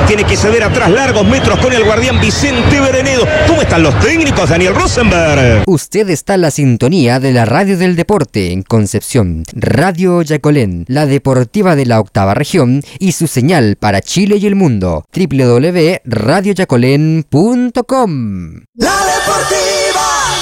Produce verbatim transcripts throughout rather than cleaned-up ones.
tiene que ceder atrás largos metros con el guardián Vicente Bernedo. ¿Cómo están los técnicos, Daniel Rosenberg? Usted está en la sintonía de la radio del deporte en Concepción, Radio Yacolén, la deportiva de la octava región y su señal para Chile y el mundo, doble u doble u doble u punto radio yacolén punto com. La deportiva.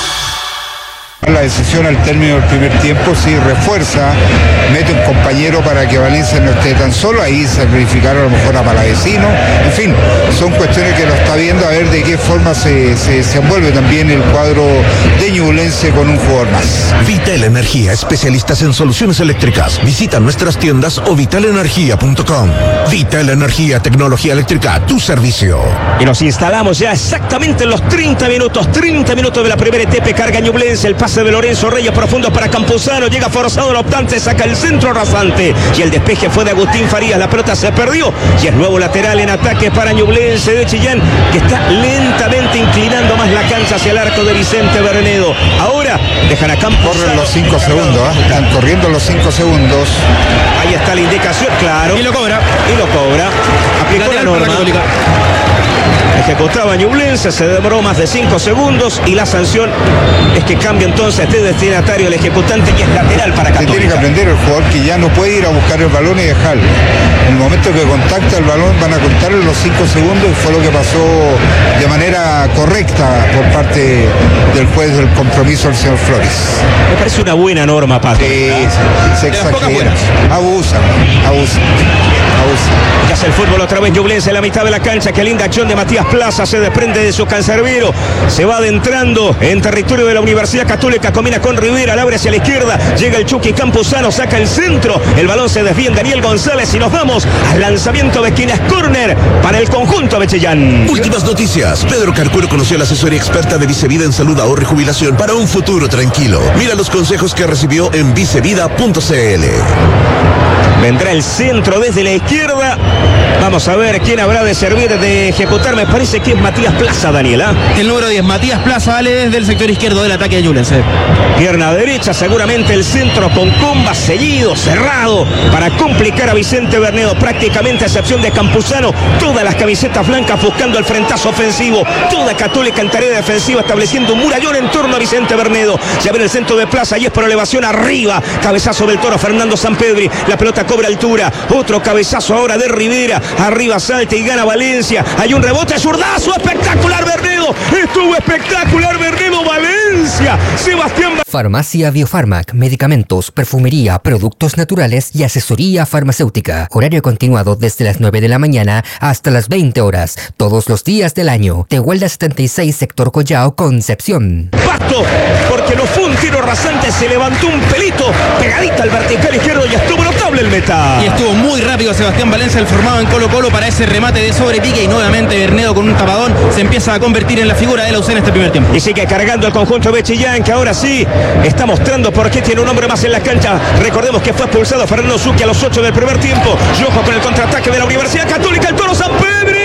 La decisión al término del primer tiempo sí refuerza, mete un compañero para que Valencia no esté tan solo, ahí sacrificaron a lo mejor a Palavecino, en fin, son cuestiones que lo está viendo a ver de qué forma se, se, se envuelve también el cuadro de Ñublense con un jugador más. Vital Energía, especialistas en soluciones eléctricas. Visita nuestras tiendas o vital energía punto com. Vital Energía, tecnología eléctrica a tu servicio. Y nos instalamos ya exactamente en los treinta minutos, treinta minutos de la primera etapa, carga Ñublense, el pase de Lorenzo Reyes profundo para Campuzano, llega forzado el optante, saca el centro rasante y el despeje fue de Agustín Farías, la pelota se perdió y es nuevo lateral en ataque para Ñublense de Chillán, que está lentamente inclinando más la cancha hacia el arco de Vicente Bernedo. Ahora dejan a Campuzano. Corren los cinco segundos, ¿eh? Están corriendo los cinco segundos. Ahí está la indicación, claro. Y lo cobra. Y lo cobra. Aplicó la norma. Ejecutaba Ñublense, se demoró más de cinco segundos y la sanción es que cambia entonces de destinatario el ejecutante y es lateral para Católica. Se tiene que aprender el jugador que ya no puede ir a buscar el balón y dejarlo. En el momento que contacta el balón van a contarle los cinco segundos y fue lo que pasó de manera correcta por parte del juez del compromiso del señor Flores. Me parece una buena norma, Pato. Sí, se exagera. Abusan, abusan, abusan. Ya hace el fútbol otra vez Ñublense en la mitad de la cancha. Qué linda acción de Matías Plaza, se desprende de su cancerbero, se va adentrando en territorio de la Universidad Católica, combina con Rivera, la abre hacia la izquierda, llega el Chucky Campuzano, saca el centro, el balón se desvía en Daniel González y nos vamos al lanzamiento de esquinas córner para el conjunto de Chillán. Últimas noticias. Pedro Carcuro conoció la asesoría experta de Vicevida en salud, ahorro y jubilación para un futuro tranquilo. Mira los consejos que recibió en vicevida punto c l. Vendrá el centro desde la izquierda. Vamos a ver quién habrá de servir de ejecutar. Me parece que es Matías Plaza, Daniela. El número diez, Matías Plaza, sale desde el sector izquierdo del ataque de Ñublense. Pierna derecha, seguramente el centro con comba, seguido, cerrado, para complicar a Vicente Bernedo. Prácticamente a excepción de Campuzano, todas las camisetas blancas buscando el frentazo ofensivo. Toda Católica en tarea defensiva, estableciendo un murallón en torno a Vicente Bernedo. Ya viene el centro de Plaza y es por elevación arriba. Cabezazo del Toro Fernando Sampedri. La pelota cobra altura. Otro cabezazo ahora de Rivera. Arriba salta y gana Valencia. Hay un rebote, zurdazo, espectacular Bernedo. Estuvo espectacular Bernedo, Valencia. Sebastián. Farmacia Biofarmac, medicamentos, perfumería, productos naturales y asesoría farmacéutica. Horario continuado desde las nueve de la mañana hasta las veinte horas, todos los días del año. Tehuelda setenta y seis, sector Collao, Concepción. Pasto, porque no fue un tiro rasante, se levantó un pelito, pegadita al vertical izquierdo y estuvo notable el meta. Y estuvo muy rápido Sebastián Valencia, el formado en Colo Colo, para ese remate de sobrepique y nuevamente Bernedo con un tapadón se empieza a convertir en la figura de la U C en este primer tiempo. Y sigue cargando el conjunto de Chillán, que ahora sí está mostrando por qué tiene un hombre más en la cancha. Recordemos que fue expulsado Fernando Zucchi a los ocho del primer tiempo. Y ojo con el contraataque de la Universidad Católica, el Toro Sampedri.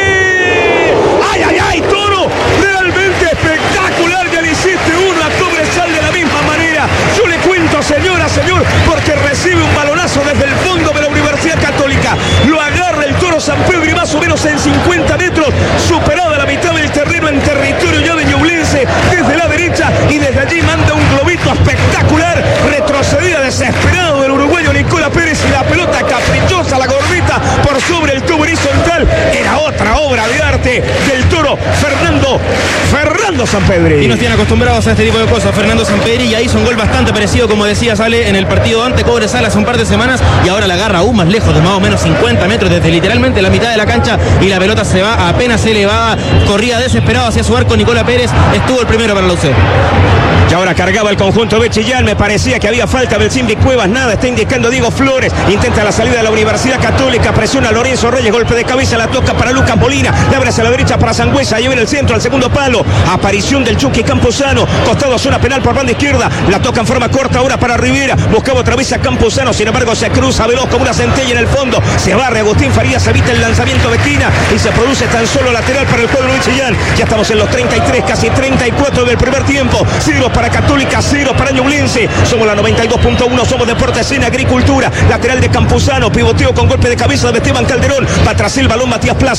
¡Ay, ay, ay, Toro! Realmente espectacular, ya le hiciste uno a Cobresal de la misma manera. Yo le cuento, señora, señor, porque recibe un balonazo desde el fondo de la Universidad Católica. Lo agarra el Toro Sampedri más o menos en cincuenta metros, superada la mitad del terreno en territorio ya de Ñublense, desde la derecha, y desde allí manda un globito espectacular, retrocedida desesperado del uruguayo Nicola Pérez y la pelota caprichosa, la gordita por sobre el tubo horizontal. Era otra obra de arte del Toro Fernando Fernando Sampedri. Y nos tiene acostumbrados a este tipo de cosas Fernando Sampedri, y hizo un gol bastante parecido, como decía, sale en el partido ante Cobresal hace un par de semanas, y ahora la agarra aún más lejos, de más o menos cincuenta metros, desde literalmente la mitad de la cancha, y la pelota se va apenas elevada, corría desesperado hacia su arco Nicola Pérez, estuvo el primero para la U C. Y ahora cargaba el conjunto de Chillán, me parecía que había falta del Simbi Cuevas, nada, está indicando Diego Flores, intenta la salida de la Universidad Católica, presiona a Lorenzo Reyes, golpe de cabeza, la toca para Lucas Molina, le abre hacia la derecha para Sangüesa, lleva en el centro al segundo palo, aparición del Chucky Campuzano, costado a zona penal por banda izquierda, la toca en forma corta ahora para Rivera, buscaba otra vez a Campuzano, sin embargo se cruza veloz como una centella en el fondo, se barre Agustín Farías, evita el lanzamiento de esquina y se produce tan solo lateral para el pueblo de Chillán. Ya estamos en los treinta y tres, casi treinta y cuatro del primer tiempo, cero para Católica, cero para Ñublense, somos la noventa y dos punto uno, somos Deportes en Agricultura, lateral de Campuzano, pivoteo con golpe de cabeza de Esteban Calderón, va tras el balón Matías Plaza.